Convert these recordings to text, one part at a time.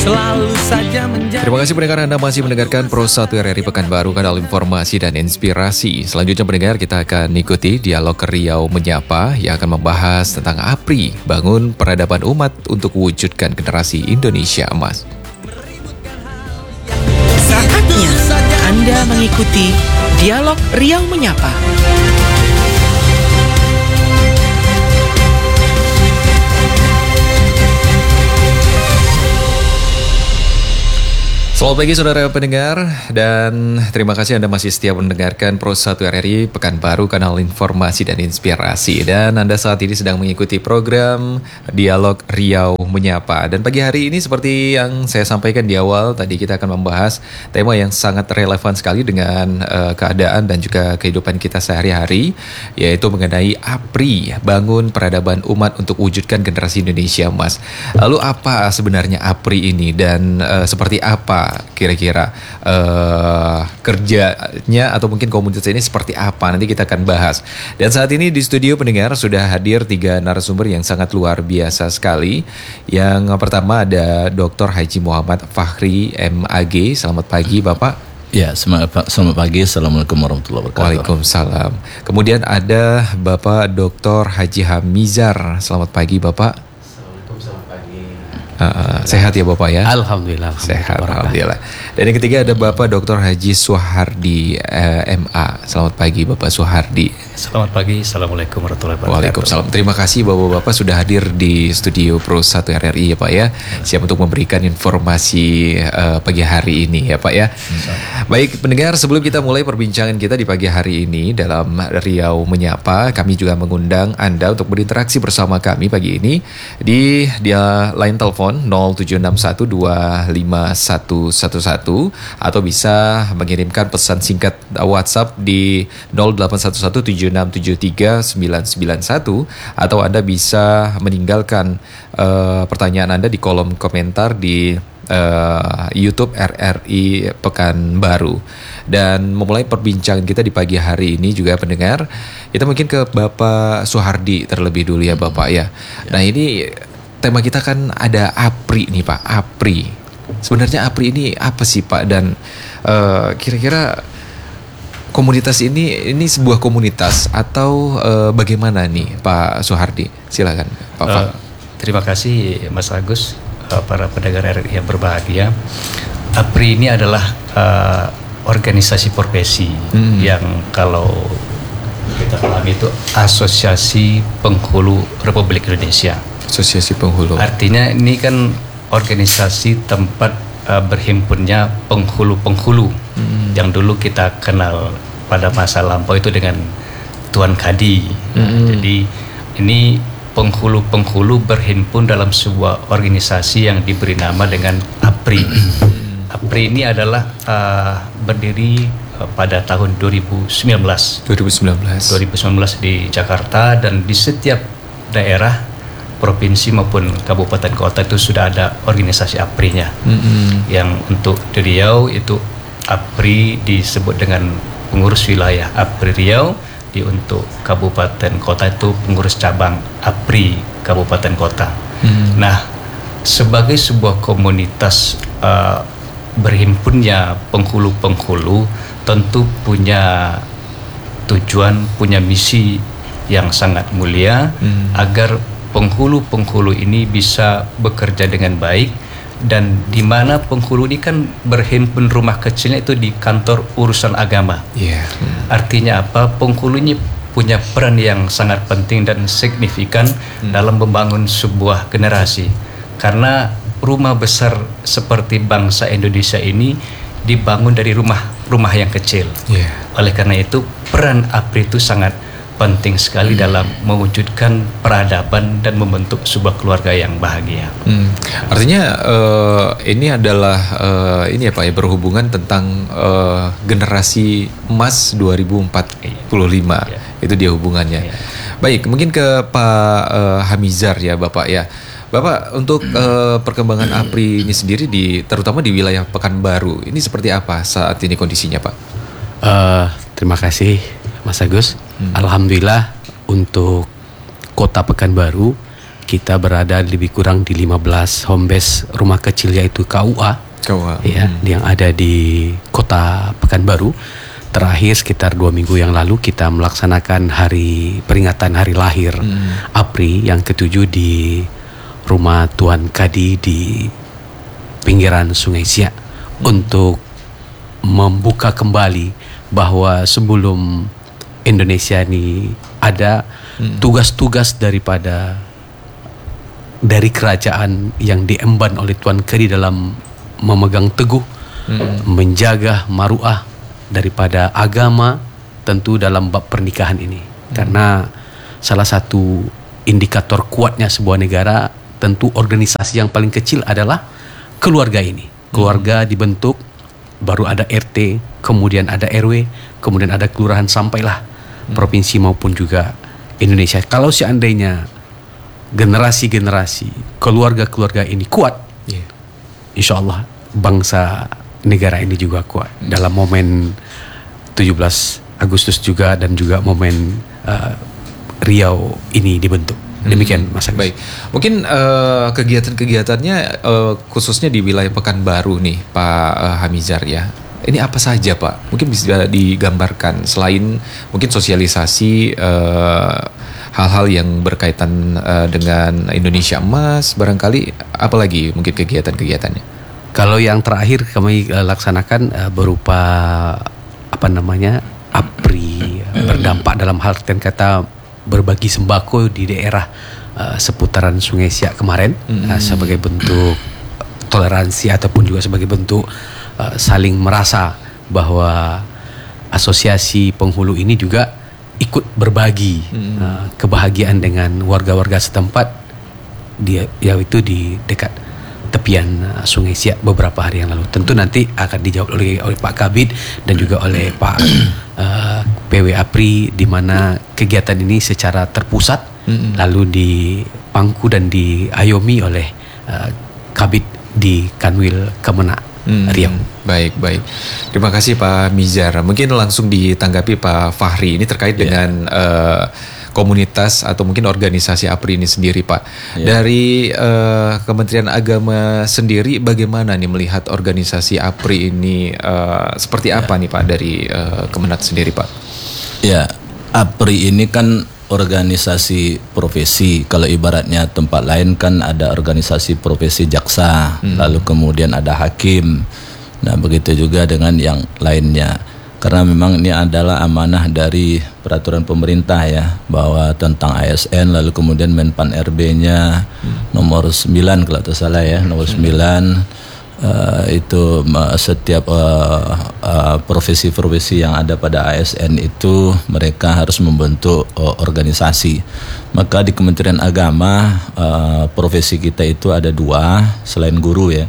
Selalu saja menjadi. Terima kasih pendengar, Anda masih mendengarkan Pro 1 RRI Pekanbaru, kanal informasi dan inspirasi. Selanjutnya pendengar, kita akan ikuti dialog Riau Menyapa yang akan membahas tentang APRI, bangun peradaban umat untuk wujudkan generasi Indonesia emas. Saatnya Anda mengikuti dialog Riau Menyapa. Selamat pagi saudara pendengar, dan terima kasih Anda masih setia mendengarkan Pro 1 RRI Pekanbaru, kanal informasi dan inspirasi. Dan Anda saat ini sedang mengikuti program Dialog Riau Menyapa. Dan pagi hari ini seperti yang saya sampaikan di awal, tadi kita akan membahas tema yang sangat relevan sekali dengan keadaan dan juga kehidupan kita sehari-hari, yaitu mengenai APRI, bangun peradaban umat untuk wujudkan generasi Indonesia emas. Lalu apa sebenarnya APRI ini dan seperti apa kira-kira kerjanya atau mungkin komunitas ini seperti apa, nanti kita akan bahas. Dan saat ini di studio pendengar sudah hadir 3 narasumber yang sangat luar biasa sekali. Yang pertama ada Dr. Haji Muhammad Fakhri MAG. Selamat pagi Bapak. Ya, selamat pagi. Assalamualaikum warahmatullahi wabarakatuh. Waalaikumsalam. Kemudian ada Bapak Dr. Haji Hamizar. Selamat pagi Bapak. Sehat ya Bapak ya? Alhamdulillah. Sehat, alhamdulillah. Dan yang ketiga ada Bapak Dr. Haji Suhardi MA. Selamat pagi Bapak Suhardi. Selamat pagi, Assalamualaikum warahmatullahi wabarakatuh. Waalaikumsalam. Terima kasih Bapak-Bapak sudah hadir di studio Pro 1 RRI ya Pak ya. Siap untuk memberikan informasi pagi hari ini ya Pak ya. Baik pendengar, sebelum kita mulai perbincangan kita di pagi hari ini dalam Riau Menyapa, kami juga mengundang Anda untuk berinteraksi bersama kami pagi ini di line telepon 0761251111 atau bisa mengirimkan pesan singkat WhatsApp di 081176739991 atau Anda bisa meninggalkan pertanyaan Anda di kolom komentar di YouTube RRI Pekanbaru. Dan memulai perbincangan kita di pagi hari ini juga pendengar, kita mungkin ke Bapak Suhardi terlebih dulu ya Bapak ya. Nah ini tema kita kan ada APRI nih Pak, APRI. Sebenarnya APRI ini apa sih Pak? Dan kira-kira komunitas ini sebuah komunitas atau bagaimana nih Pak Suhardi? Silakan Pak. Terima kasih Mas Agus, para pendengar RRI yang berbahagia. APRI ini adalah organisasi profesi yang kalau kita pahami itu Asosiasi Penghulu Republik Indonesia. Asosiasi Penghulu. Artinya ini kan organisasi tempat berhimpunnya penghulu-penghulu yang dulu kita kenal pada masa lampau itu dengan Tuan Kadi. Jadi ini penghulu-penghulu berhimpun dalam sebuah organisasi yang diberi nama dengan APRI. APRI ini adalah berdiri pada tahun 2019 di Jakarta, dan di setiap daerah provinsi maupun kabupaten kota itu sudah ada organisasi APRI-nya. Yang untuk di Riau itu APRI disebut dengan pengurus wilayah APRI Riau, untuk kabupaten kota itu pengurus cabang APRI kabupaten kota. Nah, sebagai sebuah komunitas berhimpunnya penghulu-penghulu tentu punya tujuan, punya misi yang sangat mulia agar penghulu-penghulu ini bisa bekerja dengan baik. Dan di mana penghulu ini kan berhimpun, rumah kecilnya itu di kantor urusan agama. Artinya apa? Penghulu ini punya peran yang sangat penting dan signifikan dalam membangun sebuah generasi. Karena rumah besar seperti bangsa Indonesia ini dibangun dari rumah yang kecil. Oleh karena itu peran APRI itu sangat penting sekali dalam mewujudkan peradaban dan membentuk sebuah keluarga yang bahagia. Artinya ini adalah ini ya Pak ya, berhubungan tentang generasi emas 2045. Itu dia hubungannya. Baik, mungkin ke Pak Hamizar ya Bapak ya. Bapak, untuk perkembangan APRI ini sendiri terutama di wilayah Pekanbaru ini seperti apa saat ini kondisinya Pak? Terima kasih Mas Agus. Alhamdulillah untuk Kota Pekanbaru kita berada lebih kurang di 15 home base rumah kecil, yaitu KUA. Yang ada di kota Pekanbaru. Terakhir sekitar 2 minggu yang lalu kita melaksanakan peringatan hari lahir APRI yang ke-7 di rumah Tuan Kadi di pinggiran Sungai Siak, untuk membuka kembali bahwa sebelum Indonesia ini ada tugas-tugas dari kerajaan yang diemban oleh Tuan Kadi dalam memegang teguh, menjaga maruah daripada agama, tentu dalam bab pernikahan ini. Karena salah satu indikator kuatnya sebuah negara, tentu organisasi yang paling kecil adalah keluarga ini. Keluarga dibentuk, baru ada RT, kemudian ada RW, kemudian ada kelurahan, sampailah provinsi maupun juga Indonesia. Kalau seandainya generasi-generasi, keluarga-keluarga ini kuat, insya Allah bangsa negara ini juga kuat. Dalam momen 17 Agustus juga, dan juga momen Riau ini dibentuk. Demikian Mas Agus. Baik, mungkin kegiatan-kegiatannya khususnya di wilayah Pekanbaru nih Pak Hamizar ya. Ini apa saja Pak? Mungkin bisa digambarkan selain mungkin sosialisasi hal-hal yang berkaitan dengan Indonesia Emas, barangkali apalagi mungkin kegiatan-kegiatannya? Kalau yang terakhir kami laksanakan berupa APRI, berdampak dalam hal kata berbagi sembako di daerah seputaran Sungai Siak kemarin, sebagai bentuk toleransi ataupun juga sebagai bentuk saling merasa bahwa asosiasi penghulu ini juga ikut berbagi kebahagiaan dengan warga-warga setempat, yaitu di dekat tepian Sungai Siak beberapa hari yang lalu. Tentu nanti akan dijawab oleh Pak Kabid dan juga oleh Pak PW APRI, di mana kegiatan ini secara terpusat lalu dipangku dan diayomi oleh Kabid di Kanwil Kemenak Riau. Baik. Terima kasih Pak Mizar. Mungkin langsung ditanggapi Pak Fahri ini terkait dengan komunitas atau mungkin organisasi APRI ini sendiri Pak. Dari Kementerian Agama sendiri bagaimana nih melihat organisasi APRI ini, seperti apa nih Pak dari Kemenak sendiri Pak? Ya, APRI ini kan organisasi profesi. Kalau ibaratnya tempat lain kan ada organisasi profesi jaksa, lalu kemudian ada hakim. Nah, begitu juga dengan yang lainnya. Karena memang ini adalah amanah dari peraturan pemerintah ya, bahwa tentang ASN, lalu kemudian Menpan RB-nya nomor 9 kalau tak salah ya, nomor 9 itu setiap profesi-profesi yang ada pada ASN itu mereka harus membentuk organisasi. Maka di Kementerian Agama profesi kita itu ada 2 selain guru ya.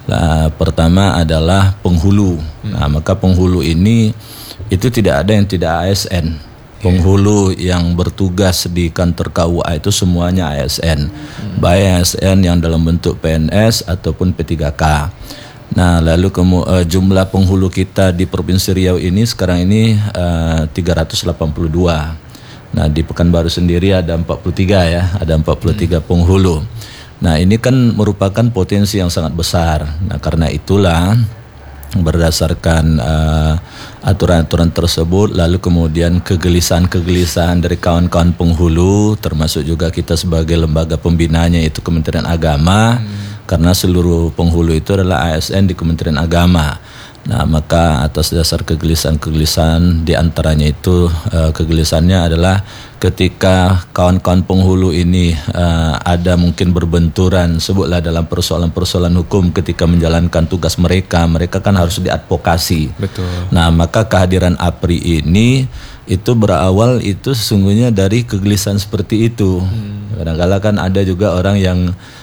Pertama adalah penghulu. Nah, maka penghulu ini itu tidak ada yang tidak ASN. Penghulu yang bertugas di kantor KUA itu semuanya ASN, baik ASN yang dalam bentuk PNS ataupun P3K. Nah, lalu jumlah penghulu kita di Provinsi Riau ini sekarang ini 382. Nah, di Pekanbaru sendiri ada 43 ya, ada 43 penghulu. Nah, ini kan merupakan potensi yang sangat besar. Nah, karena itulah berdasarkan aturan-aturan tersebut, lalu kemudian kegelisahan-kegelisahan dari kawan-kawan penghulu, termasuk juga kita sebagai lembaga pembinanya itu Kementerian Agama, karena seluruh penghulu itu adalah ASN di Kementerian Agama. Nah, maka atas dasar kegelisahan-kegelisahan, diantaranya itu kegelisahannya adalah ketika kawan-kawan penghulu ini ada mungkin berbenturan, sebutlah dalam persoalan-persoalan hukum ketika menjalankan tugas mereka kan harus diadvokasi. Betul. Nah, maka kehadiran APRI ini itu berawal itu sesungguhnya dari kegelisahan seperti itu. Kadang-kadang kan ada juga orang yang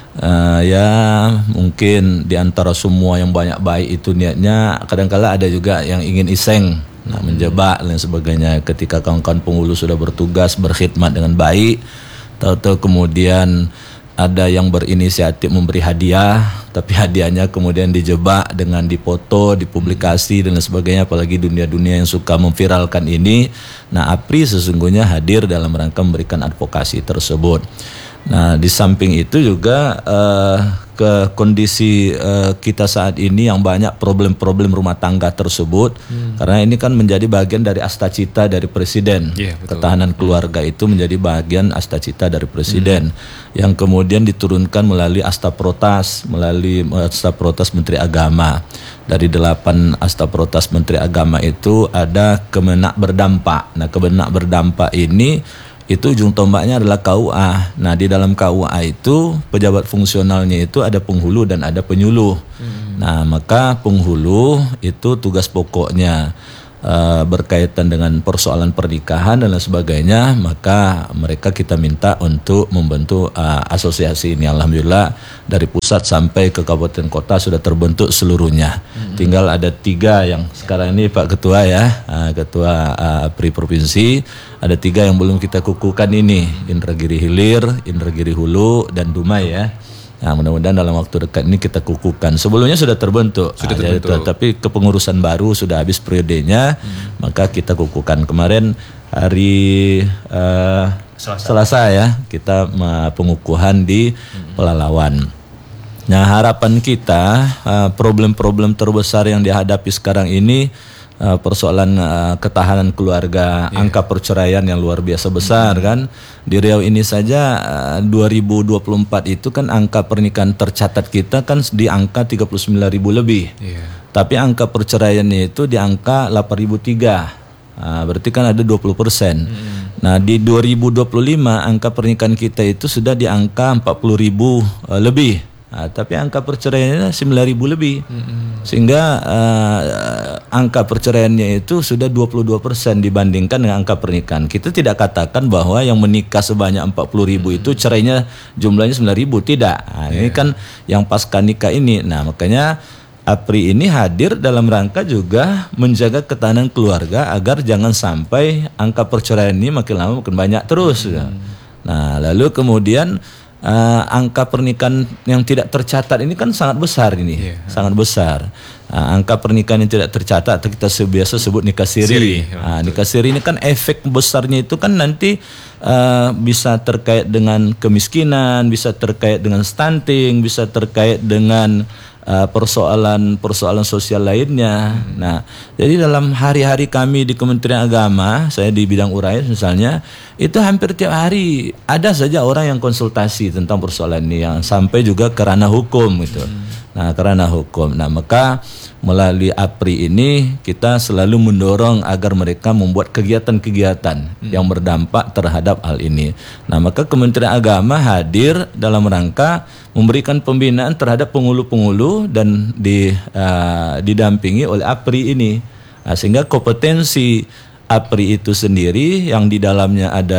ya mungkin diantara semua yang banyak baik itu niatnya, kadang-kala ada juga yang ingin iseng, menjebak dan sebagainya. Ketika kawan-kawan penghulu sudah bertugas berkhidmat dengan baik, tahu-tahu kemudian ada yang berinisiatif memberi hadiah, tapi hadiahnya kemudian dijebak dengan dipoto, dipublikasi dan sebagainya, apalagi dunia-dunia yang suka memviralkan ini. Nah, APRI sesungguhnya hadir dalam rangka memberikan advokasi tersebut. Nah, di samping itu juga ke kondisi kita saat ini yang banyak problem-problem rumah tangga tersebut, karena ini kan menjadi bagian dari astacita dari Presiden. Ketahanan keluarga itu menjadi bagian astacita dari Presiden, yang kemudian diturunkan melalui asta protas Menteri Agama. Dari 8 asta protas Menteri Agama itu ada kemenak berdampak. Nah, kemenak berdampak ini itu ujung tombaknya adalah KUA. Nah, di dalam KUA itu pejabat fungsionalnya itu ada penghulu dan ada penyuluh. Nah, maka penghulu itu tugas pokoknya berkaitan dengan persoalan pernikahan dan lain sebagainya, maka mereka kita minta untuk membentuk asosiasi ini. Alhamdulillah dari pusat sampai ke kabupaten kota sudah terbentuk seluruhnya. Tinggal ada 3 yang sekarang ini Pak Ketua ya, Ketua APRI Provinsi, ada 3 yang belum kita kukuhkan ini, Indragiri Hilir, Indragiri Hulu, dan Dumai ya. Nah, mudah-mudahan dalam waktu dekat ini kita kukuhkan. Sebelumnya sudah terbentuk, tapi kepengurusan baru sudah habis periodenya, maka kita kukuhkan. Kemarin hari Selasa ya, kita pengukuhan di Pelalawan. Nah, harapan kita, problem-problem terbesar yang dihadapi sekarang ini, persoalan ketahanan keluarga, angka perceraian yang luar biasa besar kan. Di Riau ini saja 2024 itu kan angka pernikahan tercatat kita kan di angka 39.000 lebih. Tapi angka perceraiannya itu di angka 8.003. Berarti kan ada 20%. Nah, di 2025 angka pernikahan kita itu sudah di angka 40.000 lebih. Tapi angka perceraiannya 9.000 lebih, sehingga angka perceraiannya itu sudah 22% dibandingkan dengan angka pernikahan. Kita tidak katakan bahwa yang menikah sebanyak 40.000 itu cerainya jumlahnya 9.000, tidak. Ini kan yang pasca nikah ini. Nah, makanya APRI ini hadir dalam rangka juga menjaga ketahanan keluarga agar jangan sampai angka perceraian ini makin lama makin banyak terus. Nah, lalu kemudian angka pernikahan yang tidak tercatat ini kan sangat besar ini, sangat besar. Angka pernikahan yang tidak tercatat atau kita biasa sebut nikah siri. Nikah siri ini kan efek besarnya itu kan nanti bisa terkait dengan kemiskinan, bisa terkait dengan stunting, bisa terkait dengan persoalan sosial lainnya. Nah, jadi dalam hari-hari kami di Kementerian Agama, saya di bidang URAIS misalnya, itu hampir tiap hari ada saja orang yang konsultasi tentang persoalan ini, yang sampai juga ke ranah hukum gitu. Nah, ke ranah hukum. Nah, maka melalui APRI ini kita selalu mendorong agar mereka membuat kegiatan-kegiatan yang berdampak terhadap hal ini. Nah, maka Kementerian Agama hadir dalam rangka memberikan pembinaan terhadap penghulu-penghulu dan didampingi oleh APRI ini. Nah, sehingga kompetensi APRI itu sendiri yang di dalamnya ada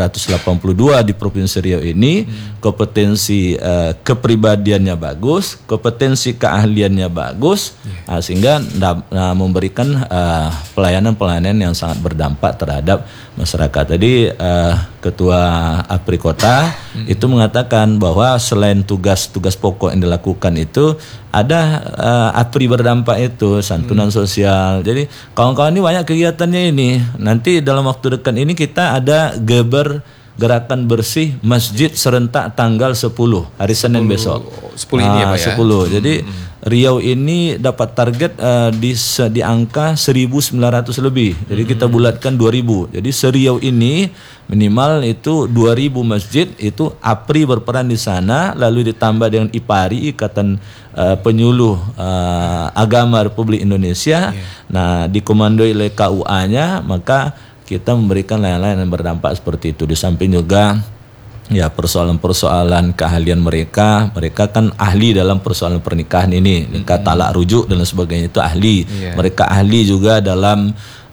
382 di Provinsi Riau ini, kompetensi kepribadiannya bagus, kompetensi keahliannya bagus, sehingga memberikan pelayanan-pelayanan yang sangat berdampak terhadap masyarakat. Tadi Ketua APRI Kota itu mengatakan bahwa selain tugas-tugas pokok yang dilakukan itu ada APRI berdampak itu santunan sosial. Jadi kawan-kawan ini banyak kegiatannya ini. Nanti dalam waktu dekat ini kita ada gerakan bersih masjid serentak tanggal 10 hari Senin besok. 10 ini ya Pak ya. 10. Jadi Riau ini dapat target di angka 1.900 lebih. Jadi kita bulatkan 2.000. Jadi se-Riau ini minimal itu 2.000 masjid itu APRI berperan di sana, lalu ditambah dengan IPARI, Ikatan Penyuluh Agama Republik Indonesia. Nah, dikomandoi oleh KUA-nya, maka kita memberikan layanan yang berdampak seperti itu. Di samping juga ya persoalan-persoalan keahlian mereka kan ahli dalam persoalan pernikahan ini, mereka talak rujuk dan sebagainya itu ahli. Mereka ahli juga dalam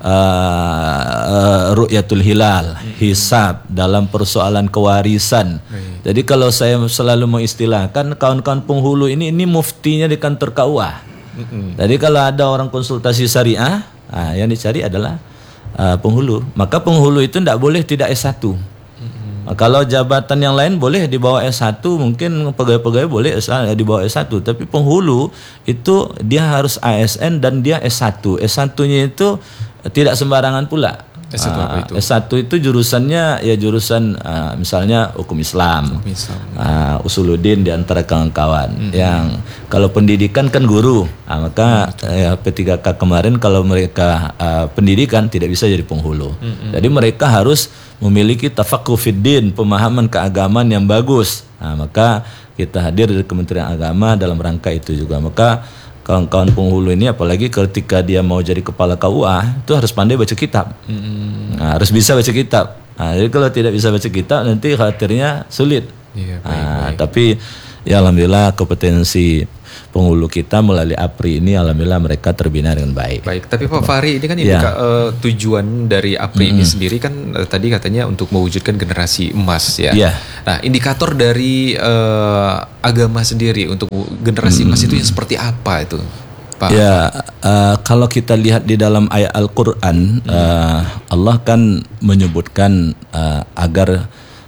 ru'yatul hilal, hisab, dalam persoalan kewarisan. Jadi kalau saya selalu mengistilahkan kawan-kawan penghulu ini muftinya di kantor KUA. Jadi kalau ada orang konsultasi syariah, yang dicari adalah penghulu. Maka penghulu itu tidak boleh tidak S1. Kalau jabatan yang lain boleh di bawah S1, mungkin pegawai-pegawai boleh di bawah S1, tapi penghulu itu dia harus ASN dan dia S1. S1-nya itu tidak sembarangan pula. S1 apa itu? S1 itu jurusannya ya jurusan misalnya hukum Islam, usuluddin di antara kawan-kawan. Yang kalau pendidikan kan guru, maka P3K kemarin kalau mereka pendidikan tidak bisa jadi penghulu. Jadi mereka harus memiliki tafaqquh fiddin, pemahaman keagamaan yang bagus. Maka kita hadir dari Kementerian Agama dalam rangka itu juga. Maka kawan-kawan penghulu ini apalagi ketika dia mau jadi kepala KUA itu harus pandai baca kitab, harus bisa baca kitab. Jadi kalau tidak bisa baca kitab nanti khawatirnya sulit. Tapi ya alhamdulillah kompetensi penghulu kita melalui APRI ini alhamdulillah mereka terbina dengan baik. Baik, tapi Pak Fahri ini kan tujuan dari APRI ini sendiri kan tadi katanya untuk mewujudkan generasi emas ya. Nah, indikator dari agama sendiri untuk generasi emas itu yang seperti apa itu, Pak? Kalau kita lihat di dalam ayat Al-Quran, Allah kan menyebutkan agar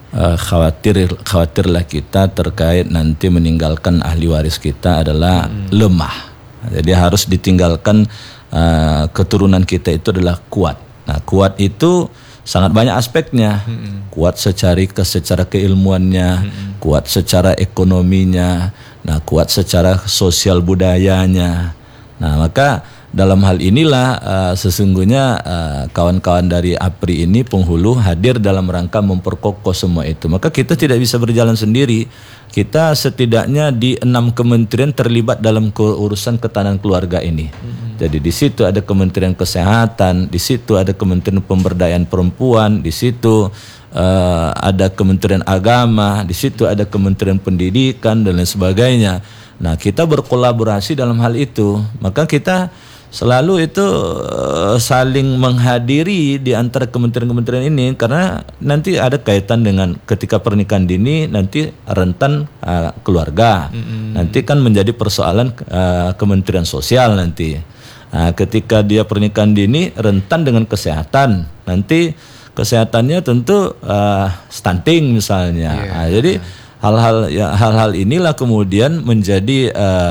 khawatirlah kita terkait nanti meninggalkan ahli waris kita adalah lemah. Jadi harus ditinggalkan keturunan kita itu adalah kuat. Nah, kuat itu sangat banyak aspeknya. Kuat secara keilmuannya, kuat secara ekonominya, nah kuat secara sosial budayanya. Nah, maka dalam hal inilah sesungguhnya kawan-kawan dari APRI ini penghulu hadir dalam rangka memperkokoh semua itu. Maka kita tidak bisa berjalan sendiri. Kita setidaknya di 6 kementerian terlibat dalam urusan ketahanan keluarga ini. Jadi di situ ada Kementerian Kesehatan, di situ ada Kementerian Pemberdayaan Perempuan, di situ ada Kementerian Agama, di situ ada Kementerian Pendidikan dan lain sebagainya. Nah, kita berkolaborasi dalam hal itu. Maka kita selalu itu saling menghadiri di antara kementerian-kementerian ini karena nanti ada kaitan dengan ketika pernikahan dini nanti rentan keluarga. Nanti kan menjadi persoalan Kementerian Sosial nanti. Ketika dia pernikahan dini rentan dengan kesehatan. Nanti kesehatannya tentu stunting misalnya. Jadi hal-hal inilah kemudian menjadi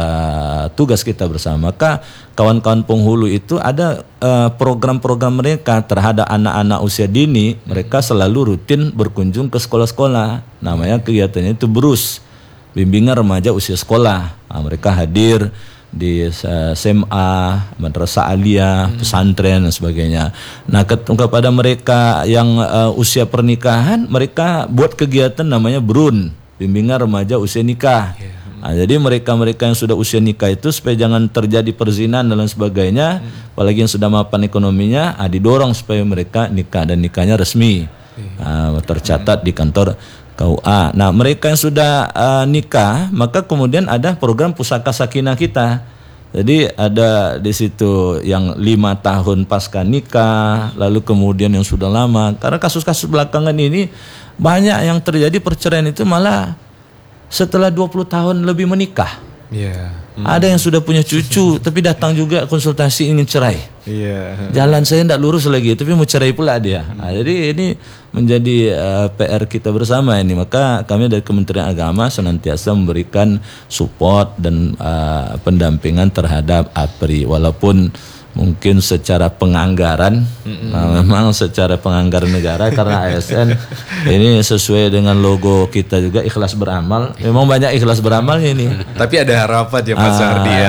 tugas kita bersama. Maka kawan-kawan penghulu itu ada program-program mereka terhadap anak-anak usia dini. Mereka selalu rutin berkunjung ke sekolah-sekolah. Namanya kegiatannya itu BRUS, Bimbingan Remaja Usia Sekolah. Mereka hadir di SMA, madrasah aliyah, pesantren dan sebagainya. Nah, kepada mereka yang usia pernikahan, mereka buat kegiatan namanya BRUN, Bimbingan Remaja Usia Nikah. Nah, jadi mereka-mereka yang sudah usia nikah itu supaya jangan terjadi perzinahan dan lain sebagainya, apalagi yang sudah mapan ekonominya, didorong supaya mereka nikah dan nikahnya resmi, tercatat di kantor KUA. Nah, mereka yang sudah nikah, maka kemudian ada program Pusaka Sakinah kita. Jadi ada di situ yang 5 tahun pasca nikah, lalu kemudian yang sudah lama. Karena kasus-kasus belakangan ini banyak yang terjadi perceraian itu malah setelah 20 tahun lebih menikah. Ada yang sudah punya cucu tapi datang juga konsultasi ingin cerai. Jalan saya tidak lurus lagi tapi mau cerai pula dia. Jadi ini menjadi PR kita bersama ini. Maka kami dari Kementerian Agama senantiasa memberikan support dan pendampingan terhadap APRI. Walaupun mungkin secara penganggaran, memang secara penganggaran negara karena ASN ini sesuai dengan logo kita juga ikhlas beramal. Memang banyak ikhlas beramal ini. Tapi ada harapan ya Pak Suhardi ya.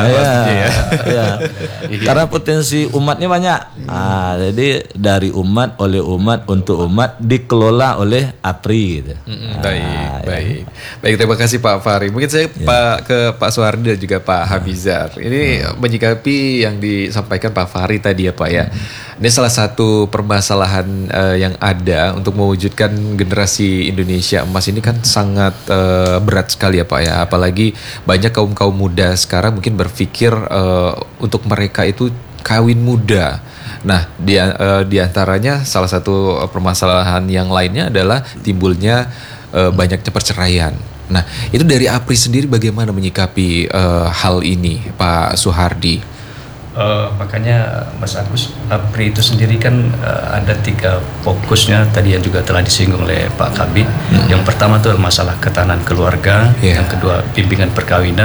Karena potensi umatnya banyak. Jadi dari umat, oleh umat, untuk umat dikelola oleh APRI gitu. Baik, terima kasih Pak Fahri. Mungkin saya ke Pak Suhardi dan juga Pak Hamizar. Ini menyikapi yang disampaikan Pak Fahri tadi ya Pak ya. Ini salah satu permasalahan yang ada untuk mewujudkan generasi Indonesia emas ini kan sangat berat sekali ya Pak ya. Apalagi banyak kaum muda sekarang mungkin berpikir untuk mereka itu kawin muda. Nah, di antaranya salah satu permasalahan yang lainnya adalah timbulnya banyaknya perceraian. Nah, itu dari APRI sendiri bagaimana menyikapi hal ini Pak Suhardi? Makanya Mas Agus, APRI itu sendiri kan ada 3 fokusnya tadi yang juga telah disinggung oleh Pak Kabid. Yang pertama itu masalah ketahanan keluarga, yang kedua bimbingan perkawinan,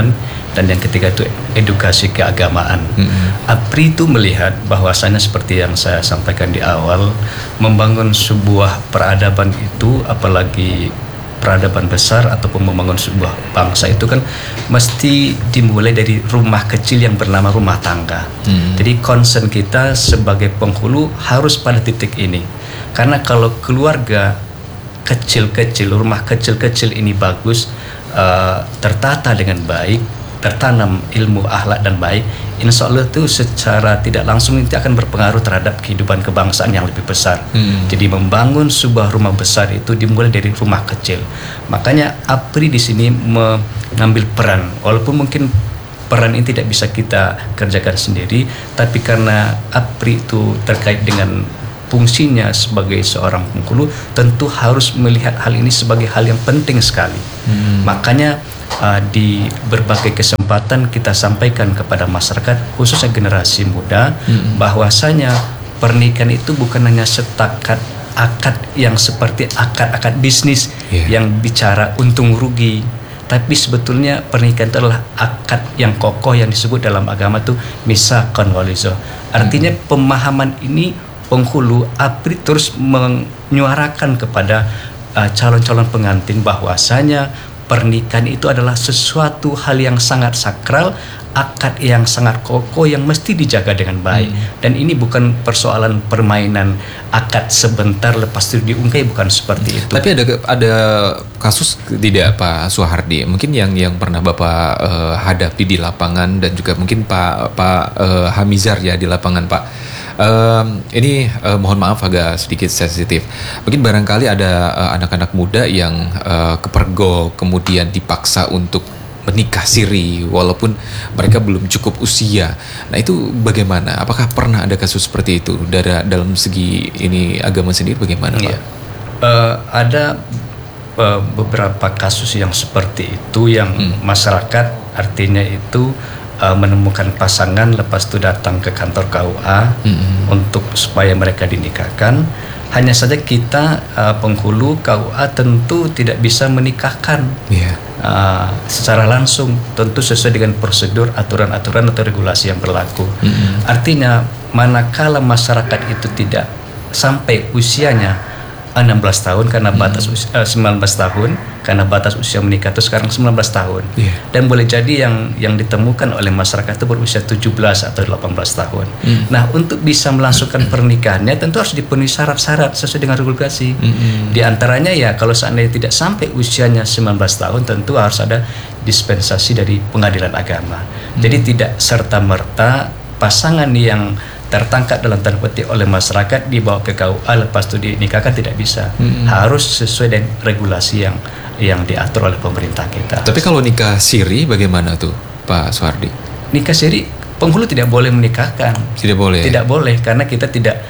dan yang ketiga itu edukasi keagamaan. APRI itu melihat bahwasanya seperti yang saya sampaikan di awal, membangun sebuah peradaban itu, apalagi peradaban besar ataupun membangun sebuah bangsa itu kan mesti dimulai dari rumah kecil yang bernama rumah tangga. Jadi concern kita sebagai penghulu harus pada titik ini, karena kalau keluarga kecil-kecil, rumah kecil-kecil ini bagus, tertata dengan baik, tertanam ilmu akhlak dan baik, insya Allah itu secara tidak langsung itu akan berpengaruh terhadap kehidupan kebangsaan yang lebih besar. Jadi membangun sebuah rumah besar itu dimulai dari rumah kecil. Makanya APRI di sini mengambil peran, walaupun mungkin peran ini tidak bisa kita kerjakan sendiri, tapi karena APRI itu terkait dengan fungsinya sebagai seorang penghulu, tentu harus melihat hal ini sebagai hal yang penting sekali. Makanya di berbagai kesempatan kita sampaikan kepada masyarakat, khususnya generasi muda, bahwasanya pernikahan itu bukan hanya setakat akad yang seperti akad-akad bisnis yang bicara untung rugi, tapi sebetulnya pernikahan itu adalah akad yang kokoh yang disebut dalam agama itu misaqan walizo. Artinya pemahaman ini penghulu APRI terus menyuarakan kepada calon-calon pengantin bahwasanya pernikahan itu adalah sesuatu hal yang sangat sakral, akad yang sangat kokoh yang mesti dijaga dengan baik. Dan ini bukan persoalan permainan akad sebentar lepas itu diungkai, bukan seperti itu. Tapi ada kasus tidak Pak Suhardi, mungkin yang pernah Bapak hadapi di lapangan, dan juga mungkin Pak Hamizar ya di lapangan Pak. Ini mohon maaf agak sedikit sensitif. Mungkin barangkali ada anak-anak muda yang kepergok, kemudian dipaksa untuk menikah siri walaupun mereka belum cukup usia. Nah itu bagaimana? Apakah pernah ada kasus seperti itu dalam segi ini agama sendiri bagaimana Pak? Ada beberapa kasus yang seperti itu yang masyarakat artinya itu menemukan pasangan, lepas itu datang ke kantor KUA untuk supaya mereka dinikahkan. Hanya saja kita penghulu KUA tentu tidak bisa menikahkan secara langsung, tentu sesuai dengan prosedur, aturan-aturan atau regulasi yang berlaku. Artinya manakala masyarakat itu tidak sampai usianya 16 tahun karena batas 19 tahun karena batas usia menikah itu sekarang 19 tahun. Dan boleh jadi yang ditemukan oleh masyarakat itu berusia 17 atau 18 tahun. Nah, untuk bisa melangsungkan pernikahannya tentu harus dipenuhi syarat-syarat sesuai dengan regulasi. Di antaranya ya kalau seandainya tidak sampai usianya 19 tahun tentu harus ada dispensasi dari pengadilan agama. Jadi tidak serta-merta pasangan yang tertangkap dalam tanda petik oleh masyarakat dibawa ke KUA lepas itu dinikahkan, tidak bisa. Harus sesuai dengan regulasi yang diatur oleh pemerintah kita. Tapi kalau nikah siri bagaimana tuh Pak Suhardi? Nikah siri penghulu tidak boleh menikahkan. Tidak boleh. Tidak boleh karena kita tidak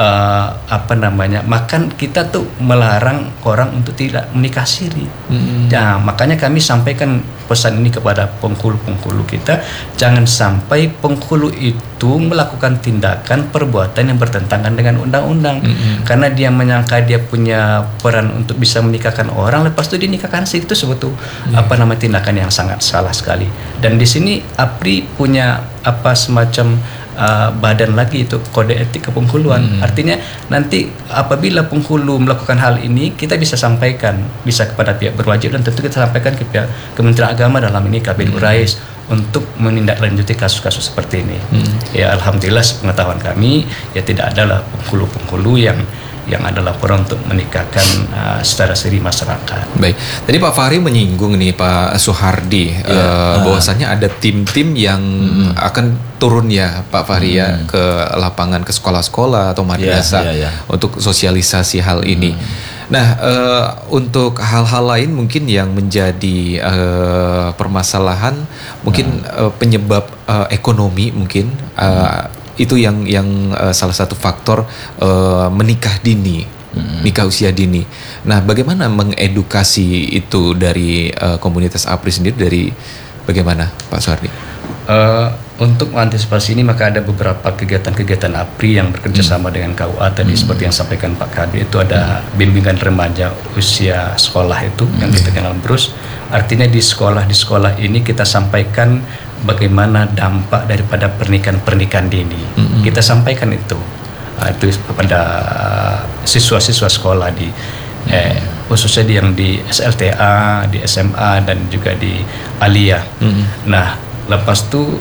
makan kita tuh melarang orang untuk tidak menikah siri. Nah, makanya kami sampaikan pesan ini kepada penghulu-penghulu kita, jangan sampai penghulu itu melakukan tindakan perbuatan yang bertentangan dengan undang-undang. Karena dia menyangka dia punya peran untuk bisa menikahkan orang, lepas itu dinikahkan siri, itu sebetulnya tindakan yang sangat salah sekali. Dan di sini APRI punya semacam badan lagi, itu kode etik kepenghuluan. Artinya nanti apabila penghulu melakukan hal ini, kita bisa sampaikan, bisa kepada pihak berwajib, dan tentu kita sampaikan ke pihak Kementerian Agama, dalam ini Kabid Urais, untuk menindaklanjuti kasus-kasus seperti ini. Ya alhamdulillah sepengetahuan kami ya tidak adalah penghulu-penghulu yang ada laporan untuk menikahkan secara siri masyarakat. Baik, tadi Pak Fahri menyinggung nih Pak Suhardi bahwasannya ada tim-tim yang akan turun ya Pak Fahri ya ke lapangan, ke sekolah-sekolah atau madrasah untuk sosialisasi hal ini. Nah, untuk hal-hal lain mungkin yang menjadi permasalahan, mungkin penyebab ekonomi mungkin. Itu yang salah satu faktor menikah dini, nikah usia dini. Nah, bagaimana mengedukasi itu dari komunitas APRI sendiri, dari bagaimana Pak Suhardi? Untuk mengantisipasi ini maka ada beberapa kegiatan-kegiatan APRI yang bekerja sama dengan KUA tadi seperti yang sampaikan Pak Kadri, itu ada bimbingan remaja usia sekolah itu yang kita kenal BRUS. Artinya di sekolah ini kita sampaikan bagaimana dampak daripada pernikahan dini. Kita sampaikan itu kepada siswa-siswa sekolah di khususnya yang di SLTA, di SMA dan juga di Aliyah. Nah, lepas itu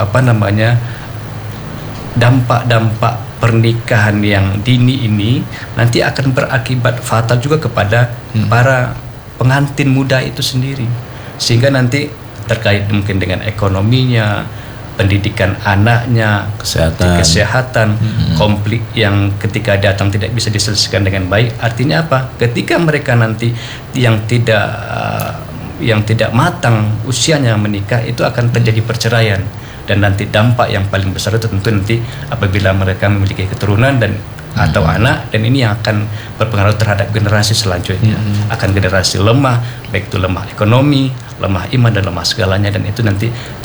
dampak-dampak pernikahan yang dini ini nanti akan berakibat fatal juga kepada para pengantin muda itu sendiri, sehingga nanti terkait mungkin dengan ekonominya, pendidikan anaknya, kesehatan, konflik yang ketika datang tidak bisa diselesaikan dengan baik. Artinya apa? Ketika mereka nanti yang tidak matang usianya menikah, itu akan terjadi perceraian. Dan nanti dampak yang paling besar itu tentu nanti apabila mereka memiliki keturunan dan atau anak, dan ini yang akan berpengaruh terhadap generasi selanjutnya. Akan generasi lemah, baik itu lemah ekonomi, lemah iman, dan lemah segalanya, dan itu nanti